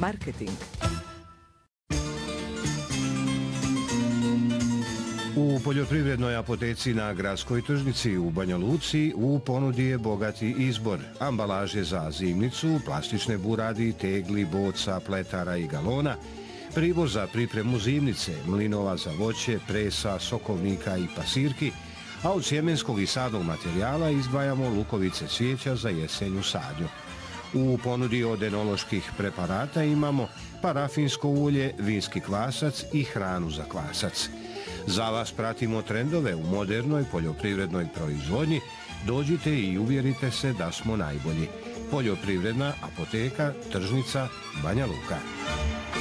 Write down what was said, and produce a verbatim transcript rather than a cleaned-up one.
Marketing. U poljoprivrednoj apoteci na Gradskoj tržnici u Banja Luci u ponudi je bogati izbor. Ambalaže za zimnicu, plastične buradi, tegli, boca, pletara i galona, pribor za pripremu zimnice, mlinova za voće, presa, sokovnika i pasirki, a od sjemenskog i sadnog materijala izdvajamo lukovice cvijeća za jesenju sadnju. U ponudi od enoloških preparata imamo parafinsko ulje, vinski kvasac i hranu za kvasac. Za vas pratimo trendove u modernoj poljoprivrednoj proizvodnji. Dođite i uvjerite se da smo najbolji. Poljoprivredna apoteka, tržnica, Banja Luka.